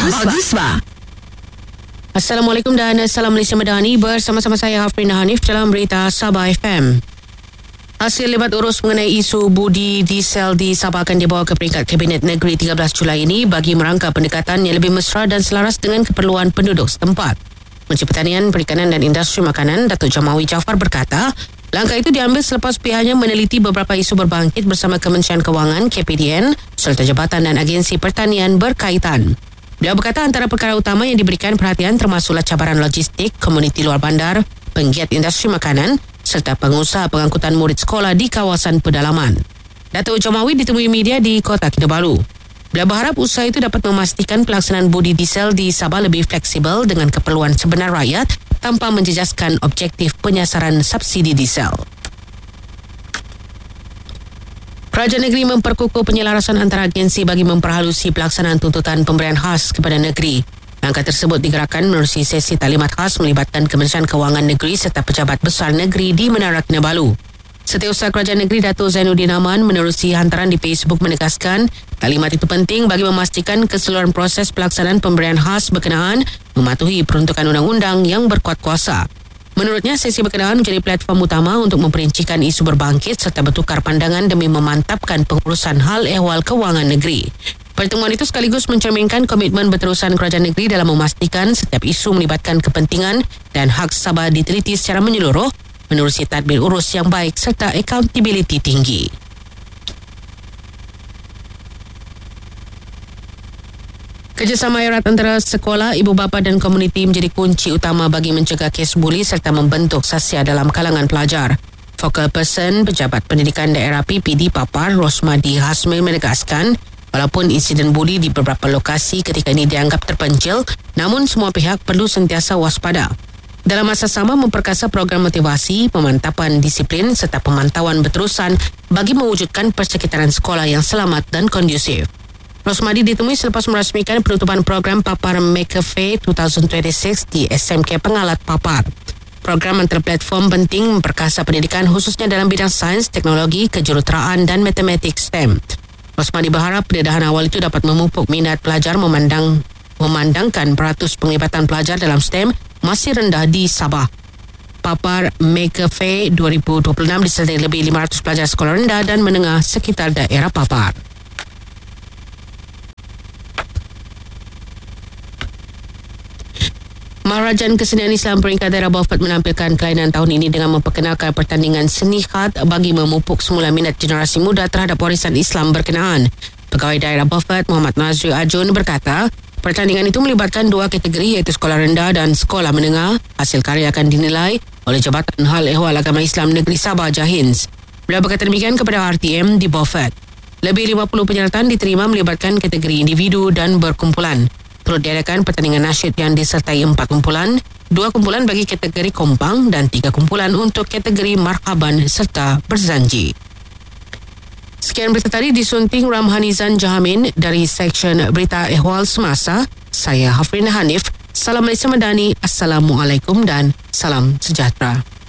Maghribah. Assalamualaikum dan Salam Malaysia Madani. Bersama-sama saya Hafrina Hanif dalam berita Sabah FM. Hasil libat urus mengenai isu budi diesel di Sabah akan dibawa ke peringkat Kabinet Negeri 13 Julai ini bagi merangka pendekatan yang lebih mesra dan selaras dengan keperluan penduduk setempat. Menteri Pertanian, Perikanan dan Industri Makanan, Datuk Jamawi Jaafar berkata, langkah itu diambil selepas pihaknya meneliti beberapa isu berbangkit bersama Kementerian Kewangan, KPDN, serta Jabatan dan Agensi Pertanian berkaitan. Beliau berkata antara perkara utama yang diberikan perhatian termasuklah cabaran logistik, komuniti luar bandar, penggiat industri makanan serta pengusaha pengangkutan murid sekolah di kawasan pedalaman. Datuk Jamawi ditemui media di Kota Kinabalu. Beliau berharap usaha itu dapat memastikan pelaksanaan budi diesel di Sabah lebih fleksibel dengan keperluan sebenar rakyat tanpa menjejaskan objektif penyasaran subsidi diesel. Kerajaan negeri memperkukuh penyelarasan antara agensi bagi memperhalusi pelaksanaan tuntutan pemberian khas kepada negeri. Langkah tersebut digerakkan menerusi sesi taklimat khas melibatkan Kementerian Kewangan Negeri serta pejabat besar negeri di Menara Kinabalu. Setiausaha Kerajaan Negeri Datuk Zainuddin Aman menerusi hantaran di Facebook menegaskan taklimat itu penting bagi memastikan keseluruhan proses pelaksanaan pemberian khas berkenaan mematuhi peruntukan undang-undang yang berkuat kuasa. Menurutnya, sesi berkenaan menjadi platform utama untuk memperincikan isu berbangkit serta bertukar pandangan demi memantapkan pengurusan hal ehwal kewangan negeri. Pertemuan itu sekaligus mencerminkan komitmen berterusan kerajaan negeri dalam memastikan setiap isu melibatkan kepentingan dan hak Sabah diteliti secara menyeluruh menerusi tadbir urus yang baik serta accountability tinggi. Kerjasama erat antara sekolah, ibu bapa dan komuniti menjadi kunci utama bagi mencegah kes buli serta membentuk sasia dalam kalangan pelajar. Focal Person Pejabat Pendidikan Daerah PPD Papar, Rosmadi Hasmil menegaskan, walaupun insiden buli di beberapa lokasi ketika ini dianggap terpencil, namun semua pihak perlu sentiasa waspada. Dalam masa sama memperkasa program motivasi, pemantapan disiplin serta pemantauan berterusan bagi mewujudkan persekitaran sekolah yang selamat dan kondusif. Rosmadi ditemui selepas merasmikan penutupan program Papar Maker Fair 2026 di SMK Pengalat Papar. Program antara platform penting memperkasa pendidikan khususnya dalam bidang sains, teknologi, kejuruteraan dan matematik STEM. Rosmadi berharap pendedahan awal itu dapat memupuk minat pelajar memandangkan peratus penglibatan pelajar dalam STEM masih rendah di Sabah. Papar Maker Fair 2026 disertai lebih 500 pelajar sekolah rendah dan menengah sekitar daerah Papar. Maharajan Kesenian Islam peringkat daerah Beaufort menampilkan kelainan tahun ini dengan memperkenalkan pertandingan seni khat bagi memupuk semula minat generasi muda terhadap warisan Islam berkenaan. Pegawai daerah Beaufort Muhammad Nazri Ajun berkata, pertandingan itu melibatkan dua kategori iaitu sekolah rendah dan sekolah menengah. Hasil karya akan dinilai oleh Jabatan Hal Ehwal Agama Islam Negeri Sabah JAHINS. Beliau berkata demikian kepada RTM di Beaufort. Lebih 50 penyertaan diterima melibatkan kategori individu dan berkumpulan. Turut diadakan pertandingan nasyid yang disertai 4 kumpulan, 2 kumpulan bagi kategori kompang dan 3 kumpulan untuk kategori marhaban serta berzanji. Sekian berita tadi disunting Ramhanizan Jahamin dari Seksyen Berita Ehwal Semasa. Saya Hafrina Hanif. Salam Malaysia Madani. Assalamualaikum dan salam sejahtera.